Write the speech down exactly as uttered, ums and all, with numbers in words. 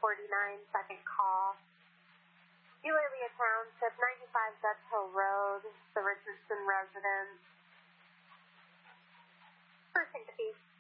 forty-nine, second call. Eulalia Township, ninety-five Dutch Hill Road, the Richardson residence. First, take the piece.